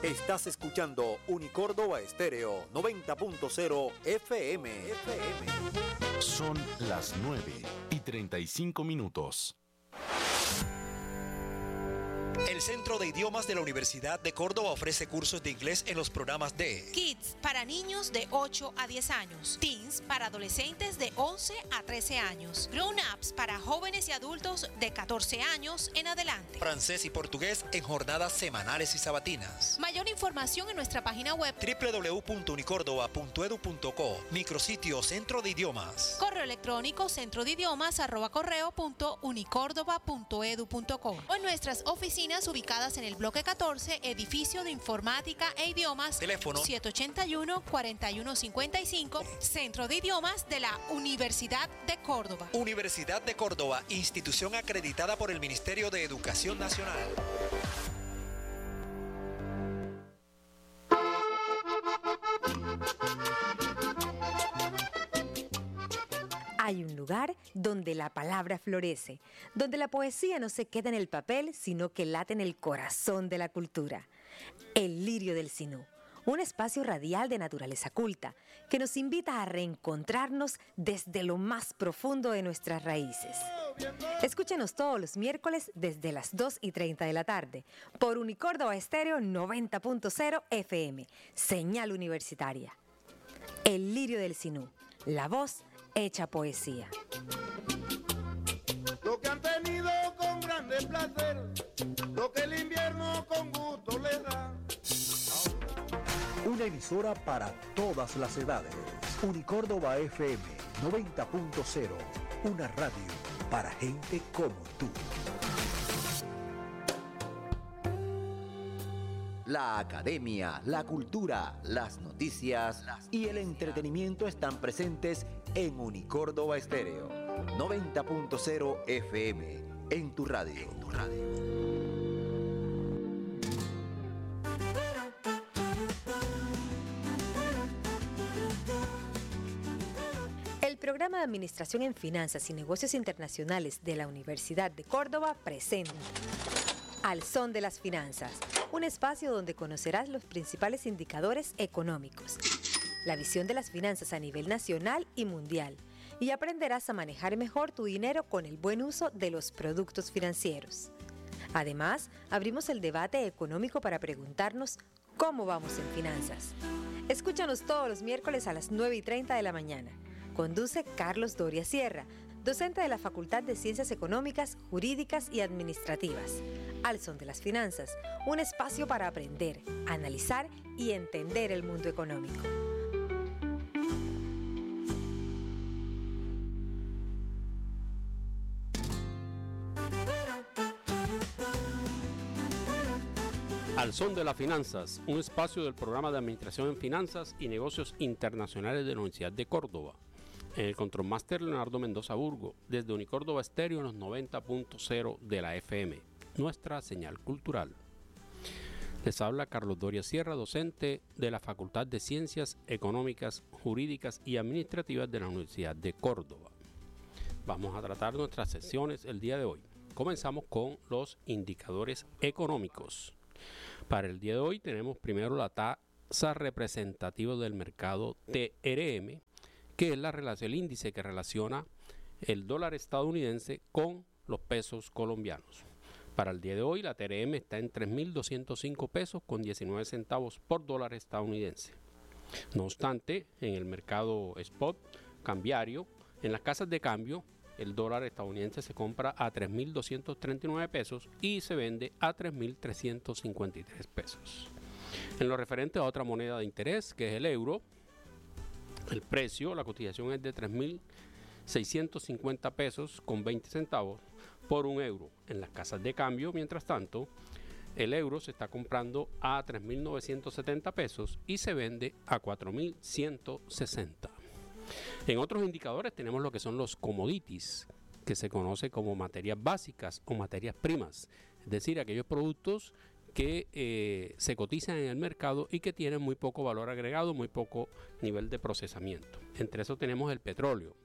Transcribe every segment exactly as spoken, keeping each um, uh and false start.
Estás escuchando Unicórdoba Estéreo noventa punto cero F M. F M. Son las nueve y treinta y cinco minutos. El Centro de Idiomas de la Universidad de Córdoba ofrece cursos de inglés en los programas de Kids para niños de ocho a diez años, Teens para adolescentes de once a trece años, Grown Ups para jóvenes y adultos de catorce años en adelante, francés y portugués en jornadas semanales y sabatinas. Mayor información en nuestra página web doble u doble u doble u punto unicórdoba punto edu punto co, micrositio Centro de Idiomas. Correo electrónico centro de idiomas arroba correo punto unicórdoba punto edu punto co o en nuestras oficinas ubicadas en el bloque catorce, edificio de informática e idiomas, teléfono siete ochenta y uno, cuarenta y uno cincuenta y cinco, Centro de Idiomas de la Universidad de Córdoba. Universidad de Córdoba, institución acreditada por el Ministerio de Educación Nacional. Hay un lugar donde la palabra florece, donde la poesía no se queda en el papel, sino que late en el corazón de la cultura. El Lirio del Sinú, un espacio radial de naturaleza culta que nos invita a reencontrarnos desde lo más profundo de nuestras raíces. Escúchenos todos los miércoles desde las dos y treinta de la tarde por Unicórdoba Estéreo noventa punto cero F M, señal universitaria. El Lirio del Sinú, la voz hecha poesía. Lo que han tenido con grande placer, lo que el invierno con gusto les da. Una emisora para todas las edades. Unicórdoba F M noventa punto cero, una radio para gente como tú. La academia, la cultura, las noticias y el entretenimiento están presentes en Unicórdoba Estéreo noventa punto cero F M, en tu radio. En tu radio. El programa de Administración en Finanzas y Negocios Internacionales de la Universidad de Córdoba presenta Al Son de las Finanzas, un espacio donde conocerás los principales indicadores económicos, la visión de las finanzas a nivel nacional y mundial, y aprenderás a manejar mejor tu dinero con el buen uso de los productos financieros. Además, abrimos el debate económico para preguntarnos cómo vamos en finanzas. Escúchanos todos los miércoles a las nueve y treinta de la mañana. Conduce Carlos Doria Sierra, docente de la Facultad de Ciencias Económicas, Jurídicas y Administrativas. Al Son de las Finanzas, un espacio para aprender, analizar y entender el mundo económico. Al Son de las Finanzas, un espacio del programa de Administración en Finanzas y Negocios Internacionales de la Universidad de Córdoba. En el Control Master Leonardo Mendoza Burgo, desde Unicórdoba Estéreo en los noventa punto cero de la F M, nuestra señal cultural. Les habla Carlos Doria Sierra, docente de la Facultad de Ciencias Económicas, Jurídicas y Administrativas de la Universidad de Córdoba. Vamos a tratar nuestras sesiones el día de hoy. Comenzamos con los indicadores económicos. Para el día de hoy tenemos primero la tasa representativa del mercado T R M, que es la relación, el índice que relaciona el dólar estadounidense con los pesos colombianos. Para el día de hoy la T R M está en tres mil doscientos cinco pesos con diecinueve centavos por dólar estadounidense. No obstante, en el mercado spot cambiario, en las casas de cambio, el dólar estadounidense se compra a tres mil doscientos treinta y nueve pesos y se vende a tres mil trescientos cincuenta y tres pesos. En lo referente a otra moneda de interés, que es el euro, el precio, la cotización es de tres mil seiscientos cincuenta pesos con veinte centavos por un euro en las casas de cambio. Mientras tanto, el euro se está comprando a tres mil novecientos setenta pesos y se vende a cuatro mil ciento sesenta. En otros indicadores tenemos lo que son los commodities, que se conoce como materias básicas o materias primas, es decir, aquellos productos que eh, se cotizan en el mercado y que tienen muy poco valor agregado, muy poco nivel de procesamiento. Entre eso tenemos el petróleo,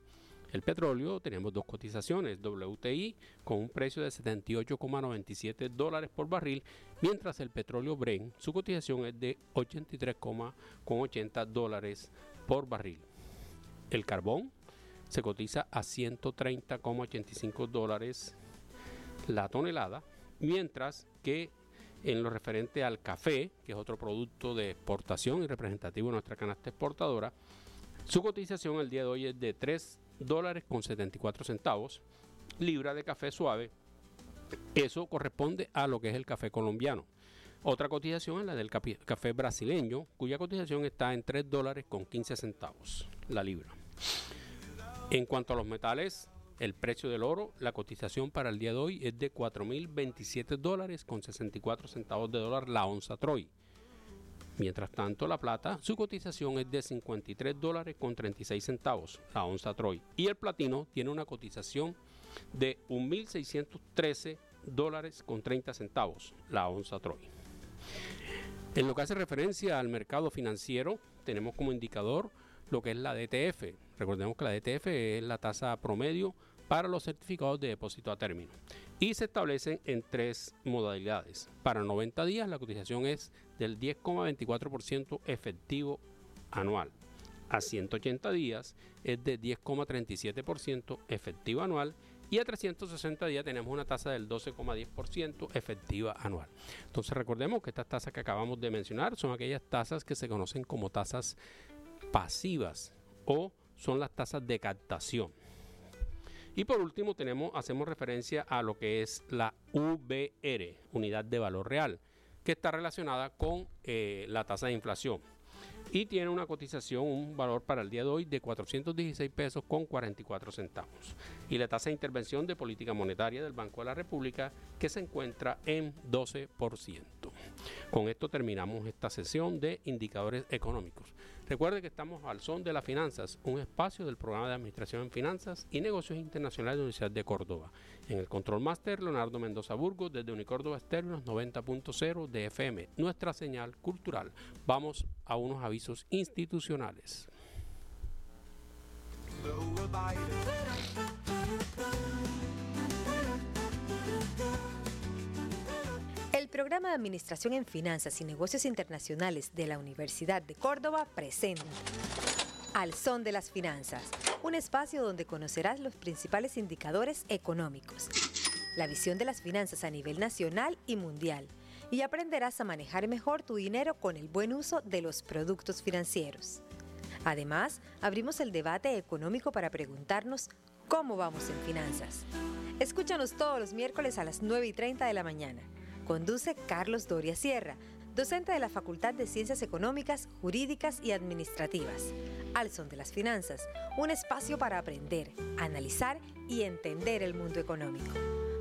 El petróleo, tenemos dos cotizaciones, W T I con un precio de setenta y ocho coma noventa y siete dólares por barril, mientras el petróleo Brent, su cotización es de ochenta y tres coma ochenta dólares por barril. El carbón se cotiza a ciento treinta coma ochenta y cinco dólares la tonelada, mientras que en lo referente al café, que es otro producto de exportación y representativo de nuestra canasta exportadora, su cotización el día de hoy es de tres dólares con setenta y cuatro centavos, libra de café suave. Eso corresponde a lo que es el café colombiano. Otra cotización es la del café brasileño, cuya cotización está en tres dólares con quince centavos la libra. En cuanto a los metales, el precio del oro, la cotización para el día de hoy es de cuatro mil veintisiete dólares con sesenta y cuatro centavos de dólar la onza Troy. Mientras tanto, la plata, su cotización es de cincuenta y tres dólares con treinta y seis centavos la onza Troy. Y el platino tiene una cotización de mil seiscientos trece dólares con treinta centavos la onza Troy. En lo que hace referencia al mercado financiero, tenemos como indicador lo que es la D T F. Recordemos que la D T F es la tasa promedio para los certificados de depósito a término y se establecen en tres modalidades. Para noventa días la cotización es del diez coma veinticuatro por ciento efectivo anual. A ciento ochenta días es de diez coma treinta y siete por ciento efectivo anual y a trescientos sesenta días tenemos una tasa del doce coma diez por ciento efectiva anual. Entonces recordemos que estas tasas que acabamos de mencionar son aquellas tasas que se conocen como tasas pasivas o son las tasas de captación. Y por último tenemos, hacemos referencia a lo que es la U V R, unidad de valor real, que está relacionada con eh, la tasa de inflación y tiene una cotización, un valor para el día de hoy de cuatrocientos dieciséis pesos con cuarenta y cuatro centavos. Y la tasa de intervención de política monetaria del Banco de la República, que se encuentra en doce por ciento. Con esto terminamos esta sesión de indicadores económicos. Recuerde que estamos al son de las finanzas, un espacio del programa de Administración en Finanzas y Negocios Internacionales de la Universidad de Córdoba. En el Control Master, Leonardo Mendoza Burgos, desde Unicórdoba Estéreo, noventa punto cero de F M, nuestra señal cultural. Vamos a unos avisos institucionales. El programa de Administración en Finanzas y Negocios Internacionales de la Universidad de Córdoba presenta Al Son de las Finanzas, un espacio donde conocerás los principales indicadores económicos, la visión de las finanzas a nivel nacional y mundial, y aprenderás a manejar mejor tu dinero con el buen uso de los productos financieros. Además, abrimos el debate económico para preguntarnos cómo vamos en finanzas. Escúchanos todos los miércoles a las nueve y treinta de la mañana. Conduce Carlos Doria Sierra, docente de la Facultad de Ciencias Económicas, Jurídicas y Administrativas. Al Son de las Finanzas, un espacio para aprender, analizar y entender el mundo económico.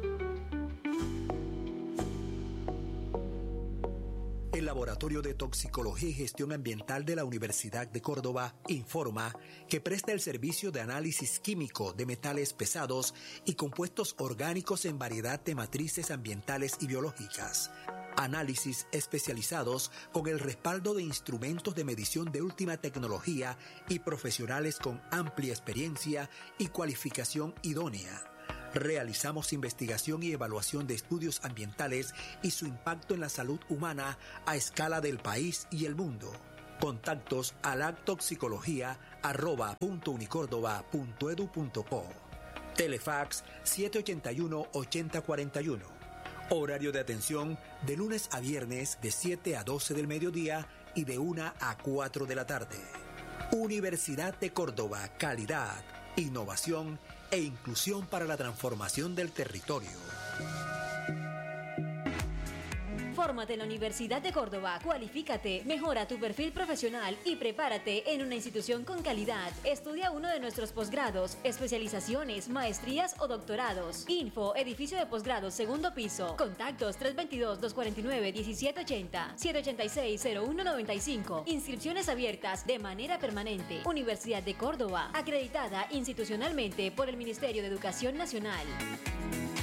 El Laboratorio de Toxicología y Gestión Ambiental de la Universidad de Córdoba informa que presta el servicio de análisis químico de metales pesados y compuestos orgánicos en variedad de matrices ambientales y biológicas. Análisis especializados con el respaldo de instrumentos de medición de última tecnología y profesionales con amplia experiencia y cualificación idónea. Realizamos investigación y evaluación de estudios ambientales y su impacto en la salud humana a escala del país y el mundo. Contactos a lactoxicología arroba punto unicórdoba punto edu punto co. Telefax siete ochenta y uno, ochenta cuarenta y uno. Horario de atención de lunes a viernes de siete a doce del mediodía y de una a cuatro de la tarde. Universidad de Córdoba, calidad, innovación e inclusión para la transformación del territorio. Fórmate en la Universidad de Córdoba, cualifícate, mejora tu perfil profesional y prepárate en una institución con calidad. Estudia uno de nuestros posgrados, especializaciones, maestrías o doctorados. Info, edificio de posgrados, segundo piso. Contactos tres dos dos, dos cuatro nueve, uno siete ocho cero, siete ocho seis, cero uno nueve cinco. Inscripciones abiertas de manera permanente. Universidad de Córdoba, acreditada institucionalmente por el Ministerio de Educación Nacional.